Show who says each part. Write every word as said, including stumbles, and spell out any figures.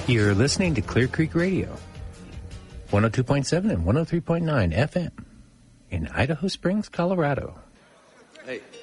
Speaker 1: You're listening to Clear Creek Radio, one oh two point seven and one oh three point nine F M in Idaho Springs, Colorado.
Speaker 2: Hey,